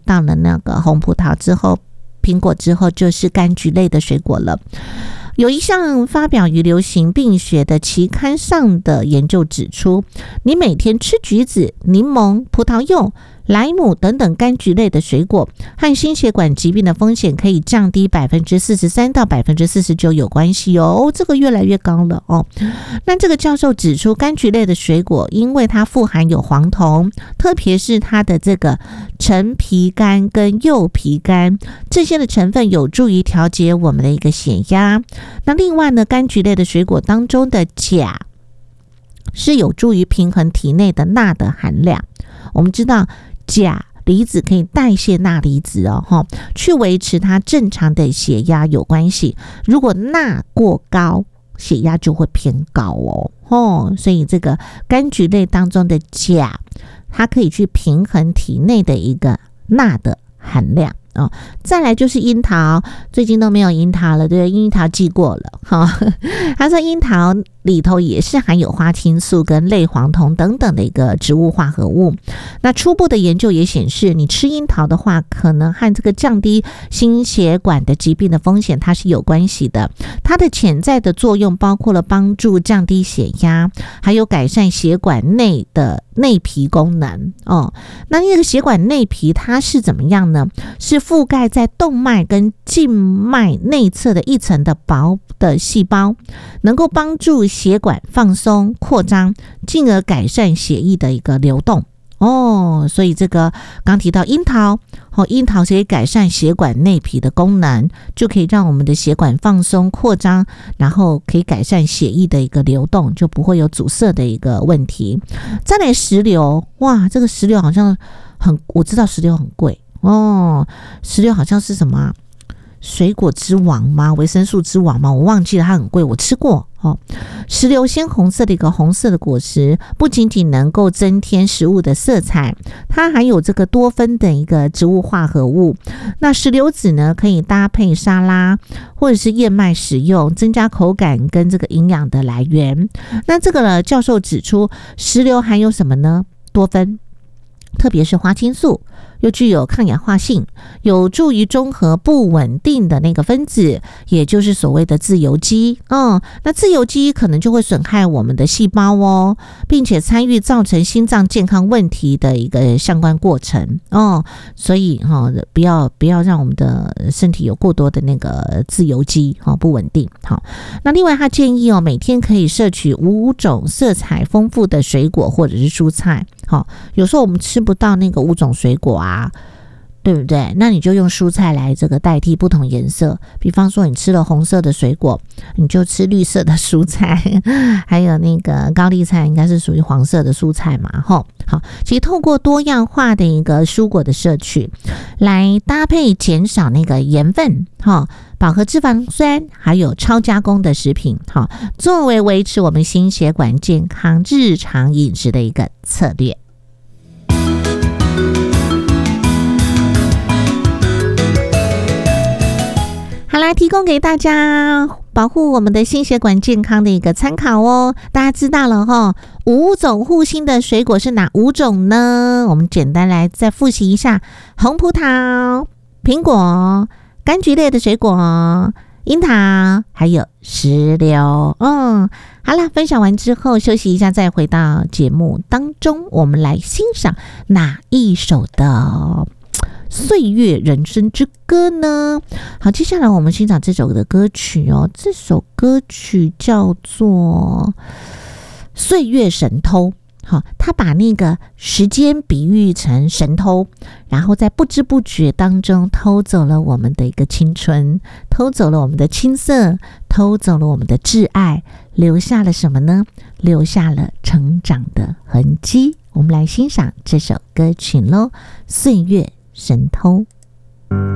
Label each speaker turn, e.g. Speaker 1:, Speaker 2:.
Speaker 1: 到了那个红葡萄之后，苹果之后就是柑橘类的水果了。有一项发表于流行病学的期刊上的研究指出，你每天吃橘子、柠檬、葡萄柚、莱姆等等柑橘类的水果和心血管疾病的风险可以降低 43% 到 49% 有关系哦，这个越来越高了哦。那这个教授指出，柑橘类的水果因为它富含有黄酮，特别是它的这个橙皮苷跟柚皮苷，这些的成分有助于调节我们的一个血压。那另外呢，柑橘类的水果当中的钾是有助于平衡体内的钠的含量。我们知道钾离子可以代谢钠离子哦，去维持它正常的血压有关系。如果钠过高，血压就会偏高哦。所以这个柑橘类当中的钾，它可以去平衡体内的一个钠的含量。再来就是樱桃，最近都没有樱桃了，对，樱桃寄过了他说樱桃里头也是含有花青素跟类黄酮等等的一个植物化合物。那初步的研究也显示，你吃樱桃的话，可能和这个降低心血管的疾病的风险它是有关系的。它的潜在的作用包括了帮助降低血压，还有改善血管内的内皮功能那个血管内皮它是怎么样呢？是覆盖在动脉跟静脉内侧的一层的薄的细胞，能够帮助血管放松扩张，进而改善血液的一个流动所以这个刚提到樱桃樱桃可以改善血管内皮的功能，就可以让我们的血管放松扩张，然后可以改善血液的一个流动，就不会有阻塞的一个问题。再来石榴，哇，这个石榴好像我知道石榴很贵石榴好像是什么水果之王吗？维生素之王吗？我忘记了，它很贵，我吃过石榴鲜红色的一个红色的果实，不仅仅能够增添食物的色彩，它还有这个多酚的一个植物化合物。那石榴籽呢，可以搭配沙拉或者是燕麦食用，增加口感跟这个营养的来源。那这个呢，教授指出，石榴含有什么呢？多酚，特别是花青素，又具有抗氧化性，有助于中和不稳定的那个分子，也就是所谓的自由基那自由基可能就会损害我们的细胞并且参与造成心脏健康问题的一个相关过程所以不要让我们的身体有过多的那个自由基不稳定那另外他建议每天可以摄取5种色彩丰富的水果或者是蔬菜有时候我们吃不到那个5种水果对不对？那你就用蔬菜来这个代替不同颜色，比方说你吃了红色的水果，你就吃绿色的蔬菜还有那个高丽菜应该是属于黄色的蔬菜嘛好，其实透过多样化的一个蔬果的摄取来搭配减少那个盐分饱和脂肪酸还有超加工的食品作为维持我们心血管健康日常饮食的一个策略。好啦，提供给大家保护我们的心血管健康的一个参考大家知道了5种护心的水果是哪5种呢？我们简单来再复习一下：红葡萄、苹果、柑橘类的水果、樱桃还有石榴好了，分享完之后休息一下，再回到节目当中，我们来欣赏哪一首的岁月人生之歌呢？好，接下来我们欣赏这首的歌曲这首歌曲叫做岁月神偷他把那个时间比喻成神偷，然后在不知不觉当中偷走了我们的一个青春，偷走了我们的青涩，偷走了我们的挚爱，留下了什么呢？留下了成长的痕迹。我们来欣赏这首歌曲咯，岁月神偷。